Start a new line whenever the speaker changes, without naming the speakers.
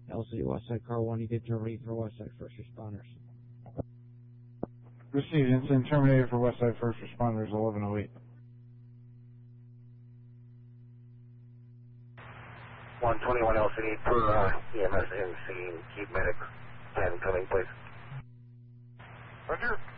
LC Westside Car 1, you get terminated for Westside First Responders.
Received, incident terminated for Westside First Responders, 1108.
121 LCD per EMS in scene. Keep medic 10 coming, please.
Roger.